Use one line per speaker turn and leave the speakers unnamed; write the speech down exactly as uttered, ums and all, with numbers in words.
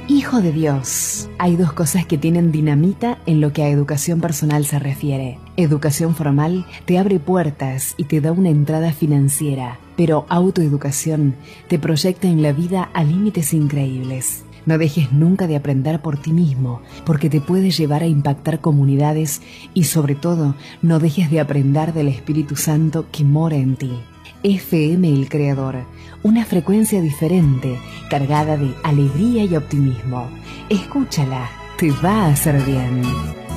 Hijo de Dios, hay dos cosas que tienen dinamita en lo que a educación personal se refiere. Educación formal te abre puertas y te da una entrada financiera, pero autoeducación te proyecta en la vida a límites increíbles. No dejes nunca de aprender por ti mismo, porque te puede llevar a impactar comunidades y sobre todo, no dejes de aprender del Espíritu Santo que mora en ti. F M El Creador, una frecuencia diferente, cargada de alegría y optimismo. Escúchala, te va a hacer bien.